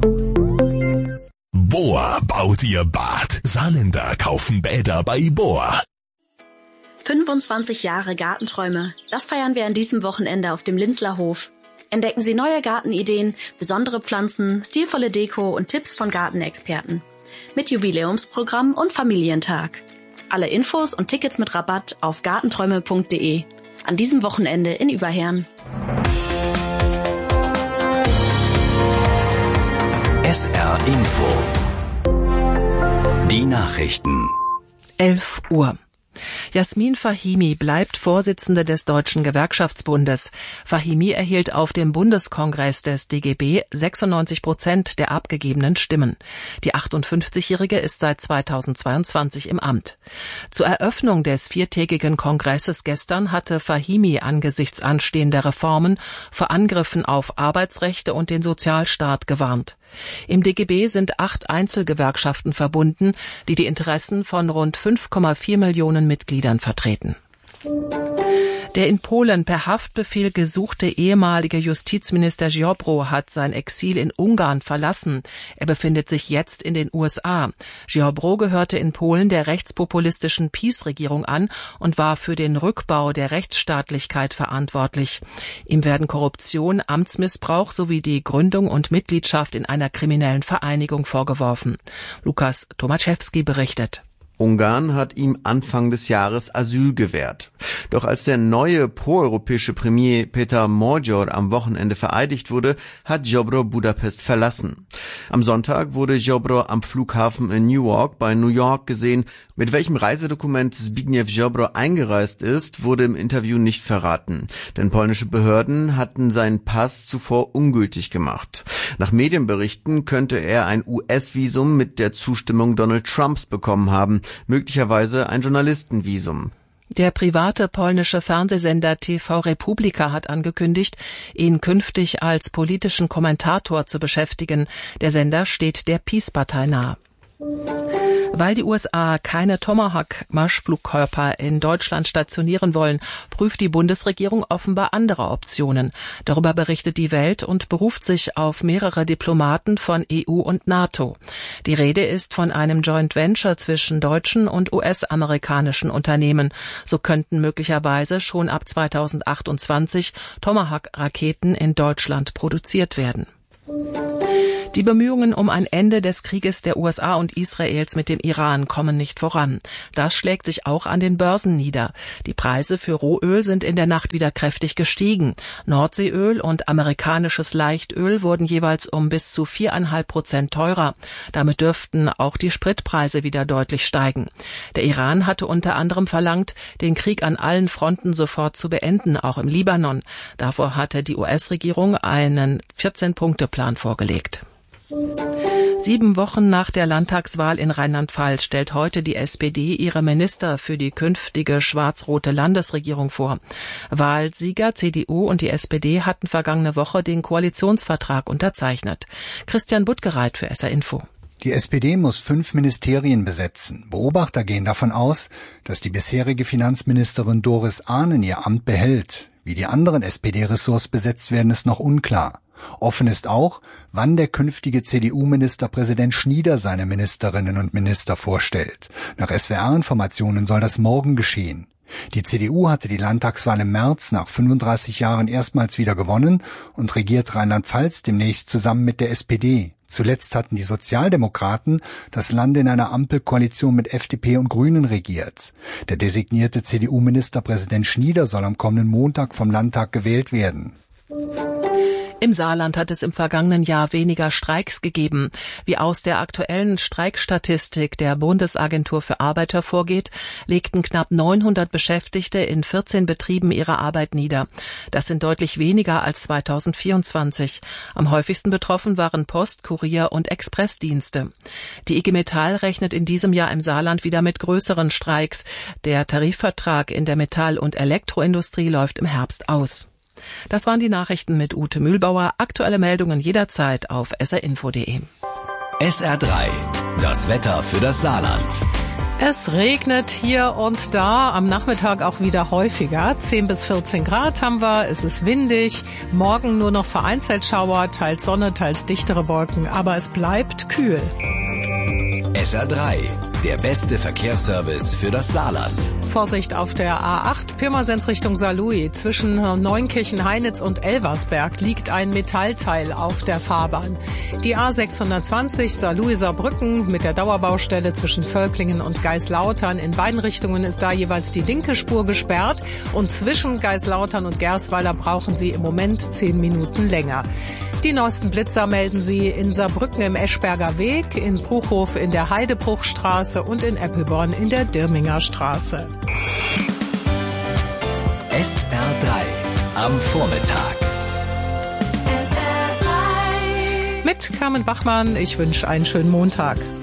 Bohr baut ihr Bad. Saarländer kaufen Bäder bei Bohr. 25 Jahre Gartenträume. Das feiern wir an diesem Wochenende auf dem Linzler Hof. Entdecken Sie neue Gartenideen, besondere Pflanzen, stilvolle Deko und Tipps von Gartenexperten. Mit Jubiläumsprogramm und Familientag. Alle Infos und Tickets mit Rabatt auf gartenträume.de. An diesem Wochenende in Überherrn. SR Info. Die Nachrichten. 11 Uhr. Jasmin Fahimi bleibt Vorsitzende des Deutschen Gewerkschaftsbundes. Fahimi erhielt auf dem Bundeskongress des DGB 96% der abgegebenen Stimmen. Die 58-Jährige ist seit 2022 im Amt. Zur Eröffnung des viertägigen Kongresses gestern hatte Fahimi angesichts anstehender Reformen vor Angriffen auf Arbeitsrechte und den Sozialstaat gewarnt. Im DGB sind 8 Einzelgewerkschaften verbunden, die die Interessen von rund 5,4 Millionen Mitgliedern vertreten. Der in Polen per Haftbefehl gesuchte ehemalige Justizminister Ziobro hat sein Exil in Ungarn verlassen. Er befindet sich jetzt in den USA. Ziobro gehörte in Polen der rechtspopulistischen PiS-Regierung an und war für den Rückbau der Rechtsstaatlichkeit verantwortlich. Ihm werden Korruption, Amtsmissbrauch sowie die Gründung und Mitgliedschaft in einer kriminellen Vereinigung vorgeworfen. Lukas Tomaszewski berichtet. Ungarn hat ihm Anfang des Jahres Asyl gewährt. Doch als der neue proeuropäische Premier Peter Magyar am Wochenende vereidigt wurde, hat Ziobro Budapest verlassen. Am Sonntag wurde Ziobro am Flughafen in Newark bei New York gesehen. Mit welchem Reisedokument Zbigniew Ziobro eingereist ist, wurde im Interview nicht verraten. Denn polnische Behörden hatten seinen Pass zuvor ungültig gemacht. Nach Medienberichten könnte er ein US-Visum mit der Zustimmung Donald Trumps bekommen haben. Möglicherweise ein Journalistenvisum. Der private polnische Fernsehsender TV Republika hat angekündigt, ihn künftig als politischen Kommentator zu beschäftigen. Der Sender steht der PiS-Partei nahe. Weil die USA keine Tomahawk-Marschflugkörper in Deutschland stationieren wollen, prüft die Bundesregierung offenbar andere Optionen. Darüber berichtet die Welt und beruft sich auf mehrere Diplomaten von EU und NATO. Die Rede ist von einem Joint Venture zwischen deutschen und US-amerikanischen Unternehmen. So könnten möglicherweise schon ab 2028 Tomahawk-Raketen in Deutschland produziert werden. Die Bemühungen um ein Ende des Krieges der USA und Israels mit dem Iran kommen nicht voran. Das schlägt sich auch an den Börsen nieder. Die Preise für Rohöl sind in der Nacht wieder kräftig gestiegen. Nordseeöl und amerikanisches Leichtöl wurden jeweils um bis zu 4,5% teurer. Damit dürften auch die Spritpreise wieder deutlich steigen. Der Iran hatte unter anderem verlangt, den Krieg an allen Fronten sofort zu beenden, auch im Libanon. Davor hatte die US-Regierung einen 14-Punkte-Plan vorgelegt. 7 Wochen nach der Landtagswahl in Rheinland-Pfalz stellt heute die SPD ihre Minister für die künftige schwarz-rote Landesregierung vor. Wahlsieger CDU und die SPD hatten vergangene Woche den Koalitionsvertrag unterzeichnet. Christian Buttgereit für SR Info. Die SPD muss 5 Ministerien besetzen. Beobachter gehen davon aus, dass die bisherige Finanzministerin Doris Ahnen ihr Amt behält. Wie die anderen SPD-Ressorts besetzt werden, ist noch unklar. Offen ist auch, wann der künftige CDU-Ministerpräsident Schnieder seine Ministerinnen und Minister vorstellt. Nach SWR-Informationen soll das morgen geschehen. Die CDU hatte die Landtagswahl im März nach 35 Jahren erstmals wieder gewonnen und regiert Rheinland-Pfalz demnächst zusammen mit der SPD. Zuletzt hatten die Sozialdemokraten das Land in einer Ampelkoalition mit FDP und Grünen regiert. Der designierte CDU-Ministerpräsident Schnieder soll am kommenden Montag vom Landtag gewählt werden. Im Saarland hat es im vergangenen Jahr weniger Streiks gegeben. Wie aus der aktuellen Streikstatistik der Bundesagentur für Arbeit hervorgeht, legten knapp 900 Beschäftigte in 14 Betrieben ihre Arbeit nieder. Das sind deutlich weniger als 2024. Am häufigsten betroffen waren Post-, Kurier- und Expressdienste. Die IG Metall rechnet in diesem Jahr im Saarland wieder mit größeren Streiks. Der Tarifvertrag in der Metall- und Elektroindustrie läuft im Herbst aus. Das waren die Nachrichten mit Ute Mühlbauer. Aktuelle Meldungen jederzeit auf srinfo.de. SR3, das Wetter für das Saarland. Es regnet hier und da, am Nachmittag auch wieder häufiger. 10 bis 14 Grad haben wir, es ist windig. Morgen nur noch vereinzelt Schauer, teils Sonne, teils dichtere Wolken, aber es bleibt kühl. SR3, der beste Verkehrsservice für das Saarland. Vorsicht auf der A8 Pirmasens Richtung Saarlouis. Zwischen Neunkirchen-Heinitz und Elversberg liegt ein Metallteil auf der Fahrbahn. Die A620 Saarlouis-Saarbrücken mit der Dauerbaustelle zwischen Völklingen und Geislautern. In beiden Richtungen ist da jeweils die linke Spur gesperrt. Und zwischen Geislautern und Gersweiler brauchen Sie im Moment 10 Minuten länger. Die neuesten Blitzer melden Sie in Saarbrücken im Eschberger Weg, in Bruchhof in der Heidebruchstraße und in Eppelborn in der Dirminger Straße. SR3 am Vormittag. Mit Carmen Bachmann, ich wünsche einen schönen Montag.